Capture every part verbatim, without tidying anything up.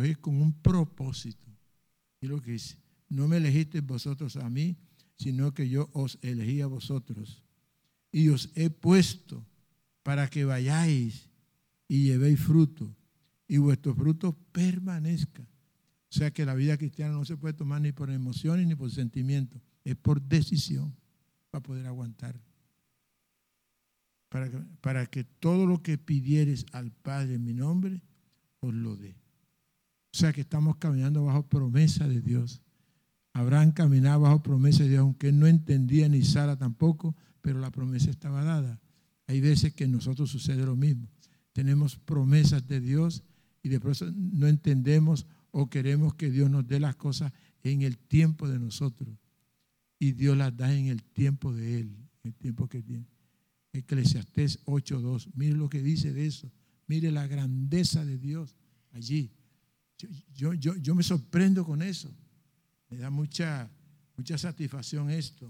escogí con un propósito. Y lo que dice, no me elegisteis vosotros a mí, sino que yo os elegí a vosotros. Y os he puesto para que vayáis y llevéis fruto, y vuestro fruto permanezca. O sea que la vida cristiana no se puede tomar ni por emociones ni por sentimientos, es por decisión para poder aguantar. Para que, para que todo lo que pidieres al Padre en mi nombre, os lo dé. O sea que estamos caminando bajo promesa de Dios. Abraham caminaba bajo promesa de Dios, aunque él no entendía, ni Sara tampoco, pero la promesa estaba dada. Hay veces que en nosotros sucede lo mismo. Tenemos promesas de Dios y de pronto no entendemos o queremos que Dios nos dé las cosas en el tiempo de nosotros. Y Dios las da en el tiempo de Él, en el tiempo que tiene. Eclesiastés ocho dos. Mire lo que dice de eso. Mire la grandeza de Dios allí. Yo, yo, yo, yo me sorprendo con eso. Me da mucha, mucha satisfacción esto.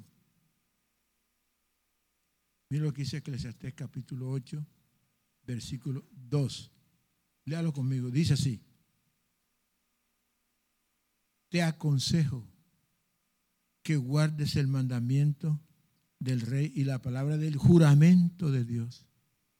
Mire lo que dice Eclesiastés capítulo ocho, versículo dos. Léalo conmigo. Dice así. Te aconsejo que guardes el mandamiento del rey y la palabra del juramento de Dios.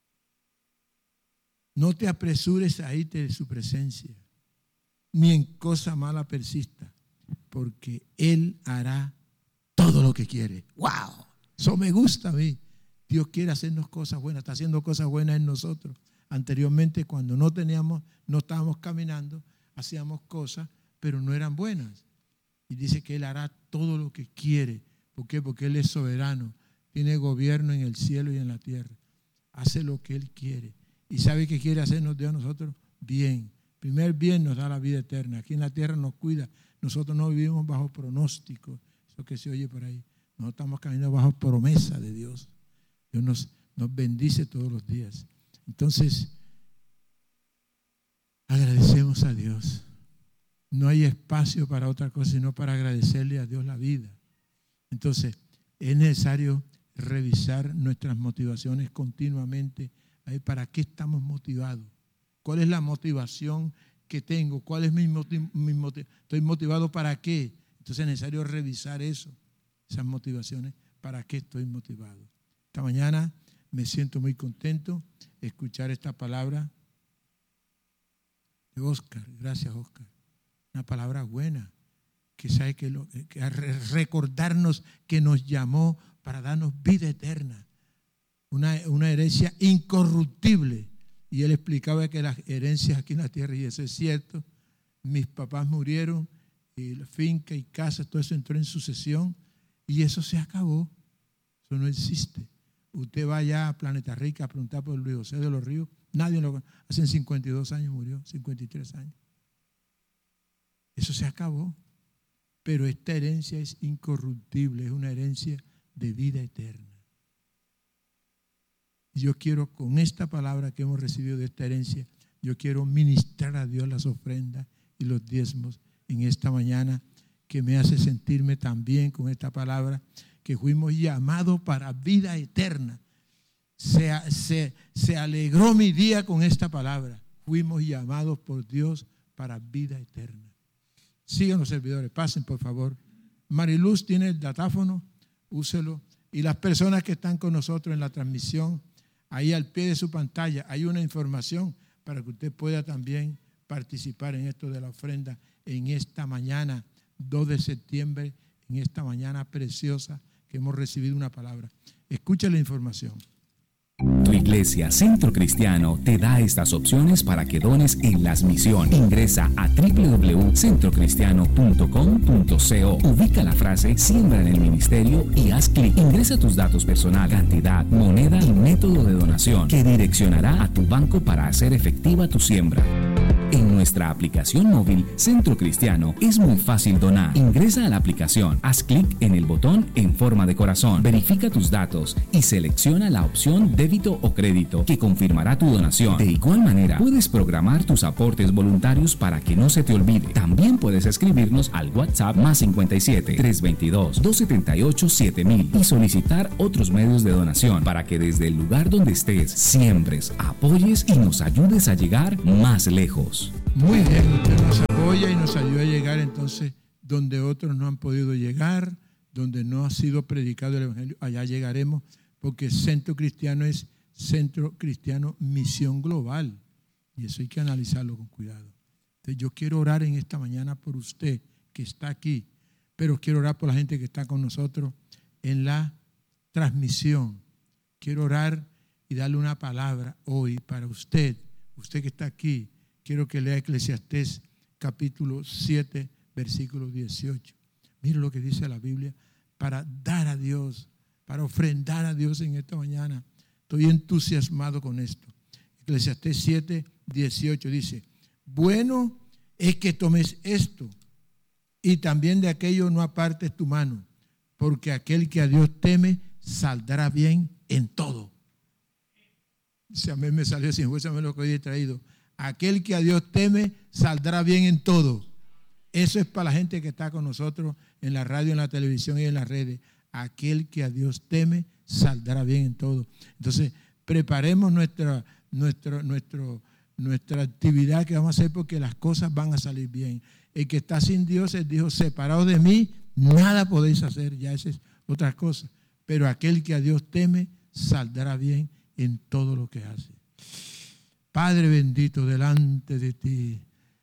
No te apresures a irte de su presencia, ni en cosa mala persista, porque Él hará todo lo que quiere. ¡Wow! Eso me gusta a mí. Dios quiere hacernos cosas buenas, está haciendo cosas buenas en nosotros. Anteriormente, cuando no teníamos, no estábamos caminando, hacíamos cosas, pero no eran buenas. Y dice que Él hará todo lo que quiere. ¿Por qué? Porque Él es soberano. Tiene gobierno en el cielo y en la tierra. Hace lo que Él quiere. ¿Y sabe qué quiere hacernos Dios a nosotros? Bien. Primer bien nos da la vida eterna. Aquí en la tierra nos cuida. Nosotros no vivimos bajo pronóstico. Eso que se oye por ahí. Nosotros estamos caminando bajo promesa de Dios. Dios nos, nos bendice todos los días. Entonces, agradecemos a Dios. No hay espacio para otra cosa sino para agradecerle a Dios la vida. Entonces, es necesario revisar nuestras motivaciones continuamente. ¿Para qué estamos motivados? ¿Cuál es la motivación que tengo? ¿Cuál es mi motiv- mi motiv- ¿Estoy motivado para qué? Entonces es necesario revisar eso, esas motivaciones. ¿Para qué estoy motivado? Esta mañana me siento muy contento de escuchar esta palabra de Oscar. Gracias, Oscar. Una palabra buena, que sabe que, lo, que a recordarnos que nos llamó para darnos vida eterna, una, una herencia incorruptible. Y él explicaba que las herencias aquí en la tierra, y eso es cierto, mis papás murieron, y la finca y casa, todo eso entró en sucesión, y eso se acabó, eso no existe. Usted va allá a Planeta Rica a preguntar por Luis José de los Ríos, nadie lo conoce. Hace cincuenta y dos años murió, cincuenta y tres años. Eso se acabó. Pero esta herencia es incorruptible, es una herencia de vida eterna. Y yo quiero, con esta palabra que hemos recibido de esta herencia, yo quiero ministrar a Dios las ofrendas y los diezmos en esta mañana, que me hace sentirme también con esta palabra, que fuimos llamados para vida eterna. Se, se, se alegró mi día con esta palabra. Fuimos llamados por Dios para vida eterna. Sigan los servidores, pasen por favor. Mariluz tiene el datáfono, úselo. Y las personas que están con nosotros en la transmisión, ahí al pie de su pantalla hay una información para que usted pueda también participar en esto de la ofrenda en esta mañana, dos de septiembre, en esta mañana preciosa que hemos recibido una palabra. Escucha la información. Tu iglesia Centro Cristiano te da estas opciones para que dones en las misiones. Ingresa a doble u doble u doble u punto centro cristiano punto com punto co. Ubica la frase Siembra en el ministerio y haz clic. Ingresa tus datos personales, cantidad, moneda y método de donación que direccionará a tu banco para hacer efectiva tu siembra. En nuestra aplicación móvil Centro Cristiano es muy fácil donar. Ingresa a la aplicación, haz clic en el botón en forma de corazón, verifica tus datos y selecciona la opción débito o crédito que confirmará tu donación. De igual manera, puedes programar tus aportes voluntarios para que no se te olvide. También puedes escribirnos al WhatsApp más cincuenta y siete, trescientos veintidós, doscientos setenta y ocho, siete mil y solicitar otros medios de donación para que desde el lugar donde estés siembres, apoyes y nos ayudes a llegar más lejos. Muy bien, usted nos nos ayude a llegar entonces donde otros no han podido llegar, donde no ha sido predicado el Evangelio, allá llegaremos, porque Centro Cristiano es Centro Cristiano Misión Global. Y eso hay que analizarlo con cuidado. Entonces yo quiero orar en esta mañana por usted que está aquí, pero quiero orar por la gente que está con nosotros en la transmisión. Quiero orar y darle una palabra hoy para usted, usted que está aquí. Quiero que lea Eclesiastés capítulo siete, versículo dieciocho. Mire lo que dice la Biblia, para dar a Dios, para ofrendar a Dios en esta mañana. Estoy entusiasmado con esto. Eclesiastés siete, dieciocho dice, bueno es que tomes esto y también de aquello no apartes tu mano, porque aquel que a Dios teme saldrá bien en todo. Si a mí me salió sin fuerza, me lo que he traído. Aquel que a Dios teme saldrá bien en todo. Eso es para la gente que está con nosotros en la radio, en la televisión y en las redes. Aquel que a Dios teme saldrá bien en todo. Entonces, preparemos nuestra, nuestro, nuestro, nuestra actividad que vamos a hacer porque las cosas van a salir bien. El que está sin Dios, Él dijo, separado de mí, nada podéis hacer. Ya esa es otra cosa. Pero aquel que a Dios teme saldrá bien en todo lo que hace. Padre bendito, delante de ti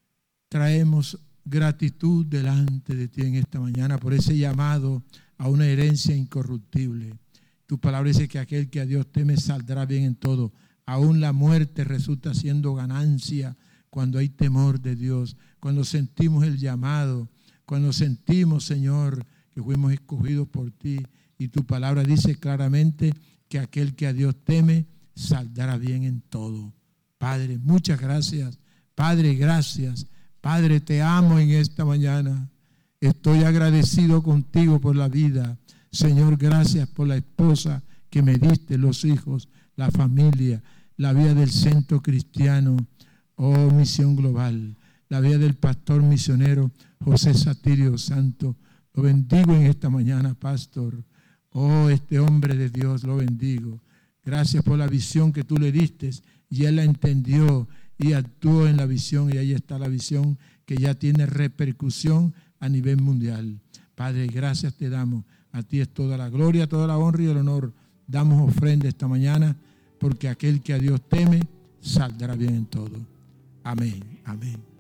traemos gratitud delante de ti en esta mañana por ese llamado a una herencia incorruptible. Tu palabra dice que aquel que a Dios teme saldrá bien en todo. Aún la muerte resulta siendo ganancia cuando hay temor de Dios, cuando sentimos el llamado, cuando sentimos, Señor, que fuimos escogidos por ti. Y tu palabra dice claramente que aquel que a Dios teme saldrá bien en todo. Padre, muchas gracias. Padre, gracias. Padre, te amo en esta mañana. Estoy agradecido contigo por la vida. Señor, gracias por la esposa que me diste, los hijos, la familia, la vida del Centro Cristiano, oh Misión Global, la vida del pastor misionero José Satirio Santo. Lo bendigo en esta mañana, pastor. Oh, este hombre de Dios, lo bendigo. Gracias por la visión que tú le diste y él la entendió y actuó en la visión, y ahí está la visión que ya tiene repercusión a nivel mundial. Padre, gracias te damos. A ti es toda la gloria, toda la honra y el honor. Damos ofrenda esta mañana porque aquel que a Dios teme saldrá bien en todo. Amén, amén.